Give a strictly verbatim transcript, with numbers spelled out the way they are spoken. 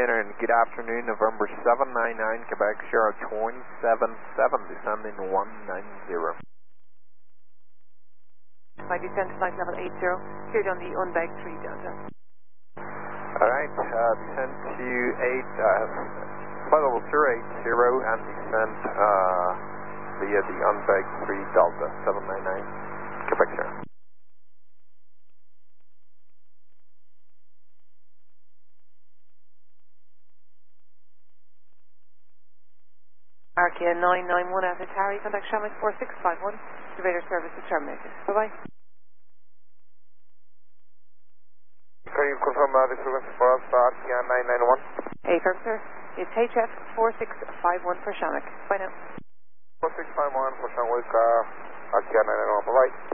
Indiana, and good afternoon, November seven nine nine, Quebec, Sierra two seven seven, descending one nine zero. My descent to flight level eight zero, cleared on the unbag three Delta. Alright, uh, descend to eight, uh, flight level zero eight zero, and descend uh, via the unbag three Delta, seven nine nine, Quebec, Sierra. R K N nine nine one Alpha Tarry, contact Shamrock four six five one, elevator service is terminated. Bye-bye. Can you confirm uh, the frequency for us, R K N nine nine one? Affirm, sir. It's H F four six five one for Shamrock. Bye now. four six five one for Shamrock, uh, R K N nine nine one, bye-bye.